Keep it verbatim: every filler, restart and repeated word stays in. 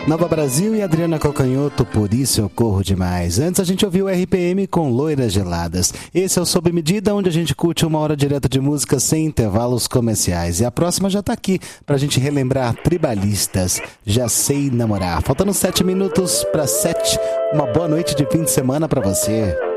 Nova Brasil e Adriana Calcanhoto, Por Isso Eu Corro Demais. Antes a gente ouviu o R P M com Loiras Geladas. Esse é o Sob Medida, onde a gente curte uma hora direta de música sem intervalos comerciais. E a próxima já tá aqui pra gente relembrar Tribalistas, Já Sei Namorar. Faltando sete minutos para sete. Uma boa noite de fim de semana pra você.